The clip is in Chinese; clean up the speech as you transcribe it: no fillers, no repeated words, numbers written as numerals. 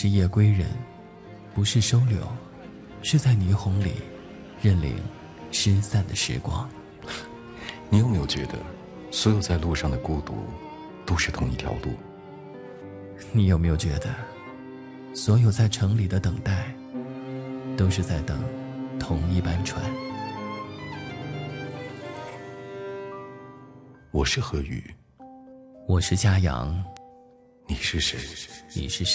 是夜归人，不是收留，是在霓虹里认领失散的时光。 你有没有觉得所有在路上的孤独都是同一条路？ 你有没有觉得所有在城里的等待都是在等同一班船？ 我是何宇， 我是嘉阳， 你是谁？ 你是谁？